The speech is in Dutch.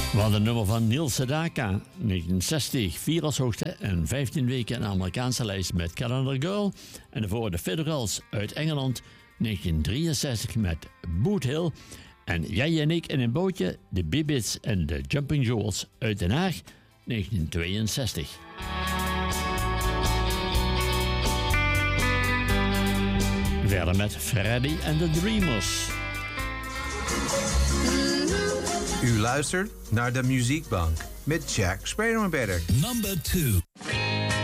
We hadden een nummer van Neil Sedaka, 1960, 4 als hoogste en 15 weken in de Amerikaanse lijst met Calendar Girl. En daarvoor de Federals uit Engeland, 1963 met Boot Hill. En Jij en ik in een bootje, de Bibits en de Jumping Jewels uit Den Haag, 1962. Verder met Freddy and the Dreamers. U luistert naar de Muziekbank met Jack Sperenbetter. Number 2.